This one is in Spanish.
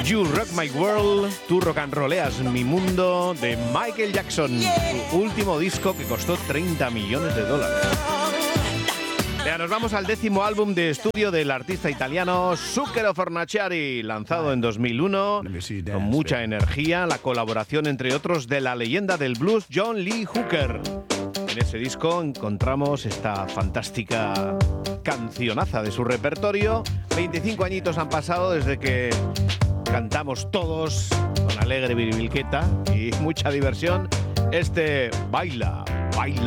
You Rock My World, tú rock and rolleas mi mundo, de Michael Jackson, su último disco que costó $30 millones. Ya nos vamos al 10º álbum de estudio del artista italiano Zucchero Fornaciari, lanzado en 2001, con mucha energía, la colaboración entre otros de la leyenda del blues John Lee Hooker. En ese disco encontramos esta fantástica cancionaza de su repertorio. 25 añitos han pasado desde que cantamos todos con alegre biribilqueta y mucha diversión este Baila.